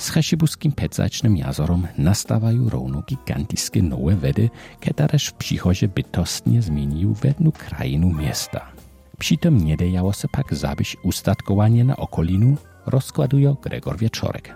Z Chešibuskim Pecačnym jazorom nastawają równo gigantyczne nowe wedy, które w przychodzie bytostnie zmieniły wednu krajinu miasta. Przy tym nie dajało się pak zabić ustatkowanie na okolinu, rozkładuje Gregor Wieczorek.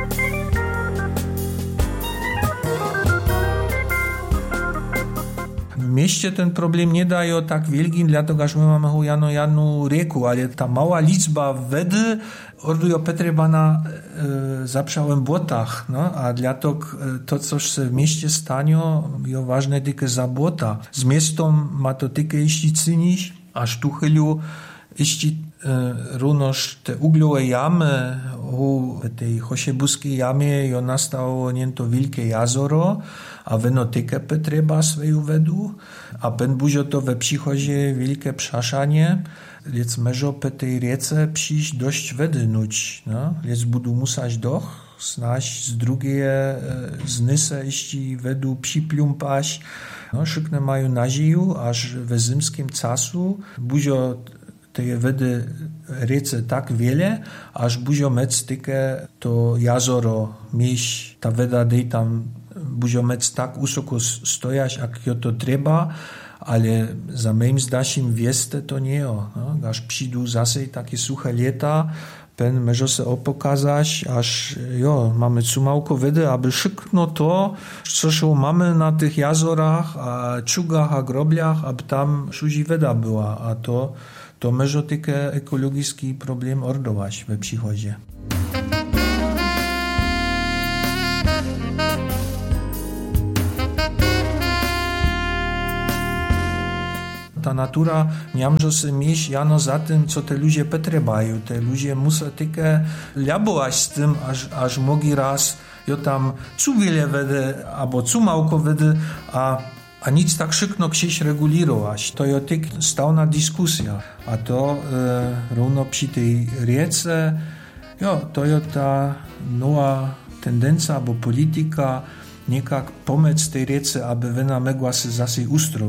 W mieście ten problem nie daje tak wielki, dlatego że my mamy jedną rieku, ale ta mała liczba wody orduje potrzeba zaprzałem błotach, no, a dlatego to, co się w mieście stanie, jest ważne tylko za błota. Z miastem ma to tylko jeśli cynić, a sztuchyliu jeśli równoż te uglowe jamy, w tej Chešibusskiej jamie jo nastało niento wielkie jazoro, a weno tykę potrzeba swoją wedu, a pen budzio to we przychodzie wielkie przaszanie, więc może po tej riece przyjść dość wedy nuć, no, więc budu musać doch, snaś z drugie znysę, jeśli wedu przyplumpać, no, szykne mają naziju, aż we zimskim casu budzio tej wedy riece tak wiele, aż budzio mec tykę to jazoro mieć, ta weda dej tam budzio mec tak usoko stojać, jak jo to trzeba, ale za moim zdaszim wieste to nie jo. No? Aż przyjdą zase takie suche lata, pen może se opokazać, aż jo, mamy cumałko wedy, aby szykno to, co się mamy na tych jazorach, a czugach, a grobliach, aby tam szuzi weda była, a to może tylko ekologiczny problem ordować we przychodzie. Ta natura nie może się mieć jano za tym, co te ludzie potrzebują. Te ludzie muszą tylko labować z tym, aż mogli raz jo tam cu wiele wedy, albo cu małko wedy, a nic tak szybko ksieć regulować. To jest tylko stałna dyskusja. A to równo przy tej riece, to jest ta nowa tendencja albo polityka, niekak pomóc tej riece, aby wena mogła się zase ustroić.